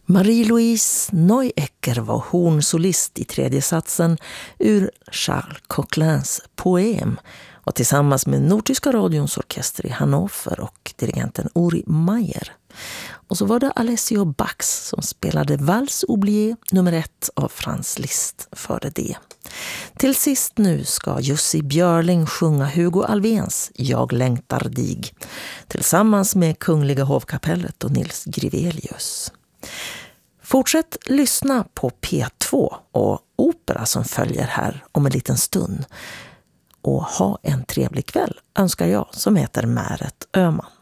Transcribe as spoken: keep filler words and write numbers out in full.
Marie-Louise Neuecker var hornsolist i tredje satsen ur Charles Coquelins poem och tillsammans med Nordtyska radions orkester i Hannover och dirigenten Uri Meyer. Och så var det Alessio Bax som spelade Vals oublié nummer ett av Franz Liszt före det. Till sist nu ska Jussi Björling sjunga Hugo Alvéns Jag längtar dig tillsammans med Kungliga hovkapellet och Nils Grivelius. Fortsätt lyssna på P två och opera som följer här om en liten stund. Och ha en trevlig kväll önskar jag som heter Märet Öhman.